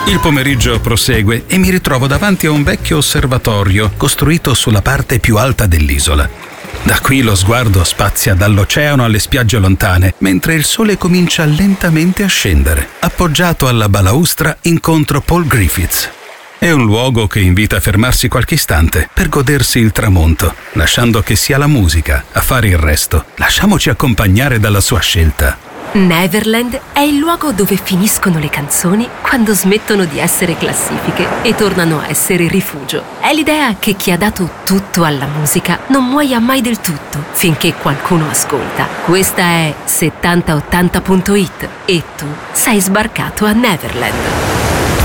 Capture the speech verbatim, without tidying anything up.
Il pomeriggio prosegue e mi ritrovo davanti a un vecchio osservatorio costruito sulla parte più alta dell'isola. Da qui lo sguardo spazia dall'oceano alle spiagge lontane, mentre il sole comincia lentamente a scendere. Appoggiato alla balaustra incontro Paul Griffiths. È un luogo che invita a fermarsi qualche istante per godersi il tramonto, lasciando che sia la musica a fare il resto. Lasciamoci accompagnare dalla sua scelta. Neverland è il luogo dove finiscono le canzoni quando smettono di essere classifiche e tornano a essere rifugio. È l'idea che chi ha dato tutto alla musica non muoia mai del tutto finché qualcuno ascolta. Questa è settanta ottanta punto it e tu sei sbarcato a Neverland.